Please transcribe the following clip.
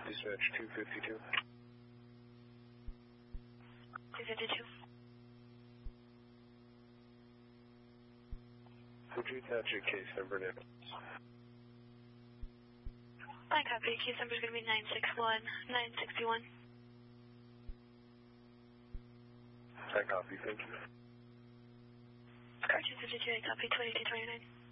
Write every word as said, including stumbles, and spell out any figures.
Dispatch two fifty-two. two fifty-two. Would you attach a case number now? I copy. Case number is going to be nine six one nine six one. I copy, thank you. Car two fifty-two, I copy twenty-two twenty-nine.